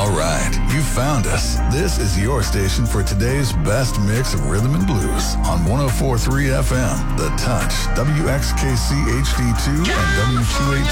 All right, you found us. This is your station for today's best mix of rhythm and blues on 104.3 FM, The Touch, WXKC HD2, and W282